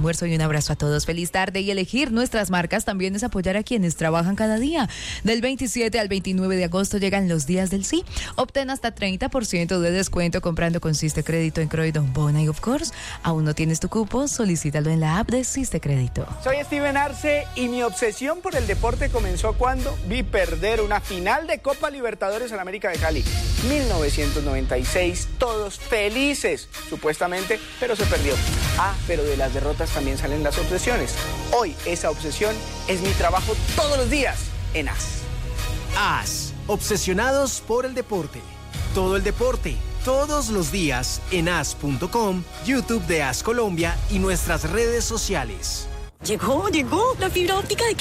almuerzo y un abrazo a todos. Feliz tarde. Y elegir nuestras marcas también es apoyar a quienes trabajan cada día. Del 27 al 29 de agosto llegan los días del sí. Obtén hasta 30% de descuento comprando con Siste Crédito en Croydon, Bona y of course. ¿Aún no tienes tu cupo? Solicítalo en la app de Siste Crédito. Soy Steven Arce y mi obsesión por el deporte comenzó cuando vi perder una final de Copa Libertadores en América de Cali. 1996, todos felices, supuestamente, pero se perdió. Pero de las derrotas también salen las obsesiones. Hoy esa obsesión es mi trabajo todos los días en AS. AS, obsesionados por el deporte. Todo el deporte, todos los días en as.com, YouTube de AS Colombia y nuestras redes sociales. Llegó la fibra óptica de